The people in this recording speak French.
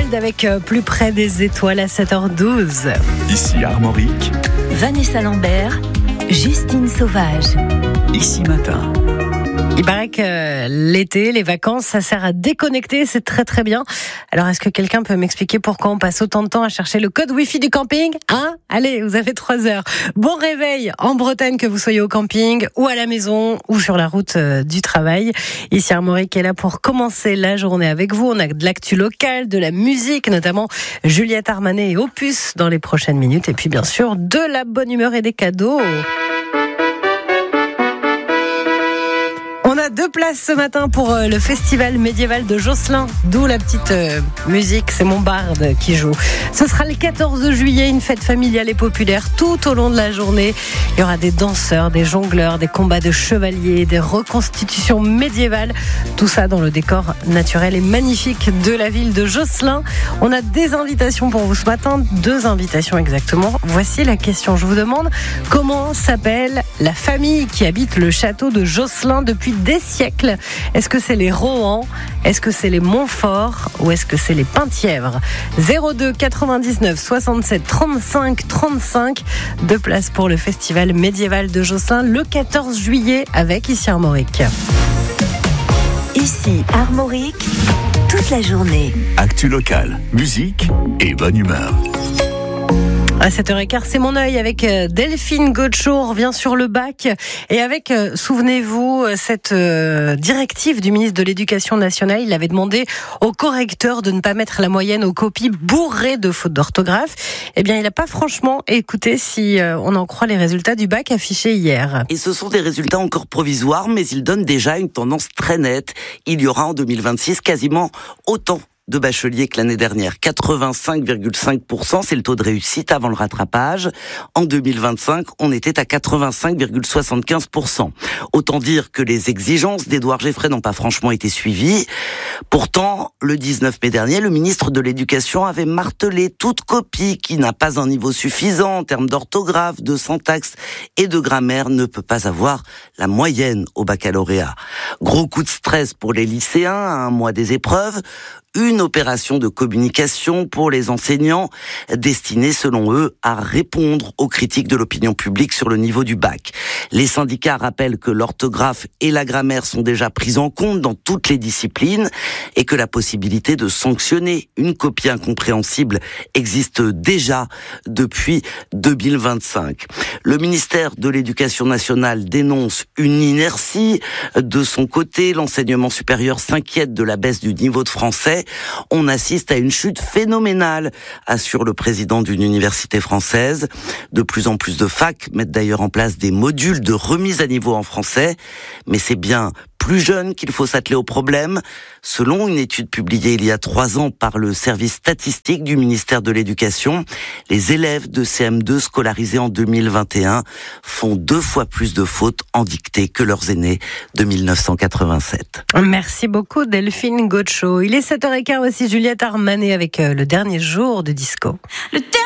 Wild avec Plus près des étoiles à 7h12. Ici Armorique. Vanessa Lambert, Justine Sauvage. Ici Matin. Il paraît que l'été, les vacances, ça sert à déconnecter, c'est très très bien. Alors est-ce que quelqu'un peut m'expliquer pourquoi on passe autant de temps à chercher le code Wi-Fi du camping ? Allez, vous avez 3 heures. Bon réveil en Bretagne, que vous soyez au camping ou à la maison ou sur la route du travail. Ici Armorique est là pour commencer la journée avec vous. On a de l'actu locale, de la musique, notamment Juliette Armanet et Opus dans les prochaines minutes. Et puis bien sûr, de la bonne humeur et des cadeaux. On a 2 places ce matin pour le festival médiéval de Josselin, d'où la petite musique, c'est mon barde qui joue. Ce sera le 14 juillet, une fête familiale et populaire tout au long de la journée. Il y aura des danseurs, des jongleurs, des combats de chevaliers, des reconstitutions médiévales. Tout ça dans le décor naturel et magnifique de la ville de Josselin. On a des invitations pour vous ce matin, 2 invitations exactement. Voici la question, je vous demande comment s'appelle la famille qui habite le château de Josselin depuis des siècles. Est-ce que c'est les Rohan ? Est-ce que c'est les Montfort ? Ou est-ce que c'est les Penthièvre ? 02 99 67 35 35. 2 places pour le festival médiéval de Josselin le 14 juillet avec Ici Armorique. Ici Armorique, toute la journée. Actu locale, musique et bonne humeur. À 7h15, c'est mon œil avec Delphine Gaucho. On revient sur le bac et avec, souvenez-vous, cette directive du ministre de l'Éducation nationale. Il avait demandé aux correcteurs de ne pas mettre la moyenne aux copies bourrées de fautes d'orthographe. Eh bien, il n'a pas franchement écouté, si on en croit les résultats du bac affichés hier. Et ce sont des résultats encore provisoires, mais ils donnent déjà une tendance très nette. Il y aura en 2026 quasiment autant de bacheliers que l'année dernière. 85,5%, c'est le taux de réussite avant le rattrapage. En 2025, on était à 85,75%. Autant dire que les exigences d'Édouard Geffray n'ont pas franchement été suivies. Pourtant, le 19 mai dernier, le ministre de l'Éducation avait martelé toute copie qui n'a pas un niveau suffisant en termes d'orthographe, de syntaxe et de grammaire ne peut pas avoir la moyenne au baccalauréat. Gros coup de stress pour les lycéens à un mois des épreuves. Une opération de communication pour les enseignants destinée, selon eux, à répondre aux critiques de l'opinion publique sur le niveau du bac. Les syndicats rappellent que l'orthographe et la grammaire sont déjà prises en compte dans toutes les disciplines et que la possibilité de sanctionner une copie incompréhensible existe déjà depuis 2025. Le ministère de l'Éducation nationale dénonce une inertie. De son côté, l'enseignement supérieur s'inquiète de la baisse du niveau de français. On assiste à une chute phénoménale, assure le président d'une université française. De plus en plus de facs mettent d'ailleurs en place des modules de remise à niveau en français. Mais c'est bien plus jeune qu'il faut s'atteler au problème. Selon une étude publiée il y a 3 ans par le service statistique du ministère de l'Éducation, les élèves de CM2 scolarisés en 2021 font 2 fois plus de fautes en dictée que leurs aînés de 1987. Merci beaucoup Delphine Gaucho. Il est 7h15 aussi, Juliette Armanet avec le dernier jour de disco.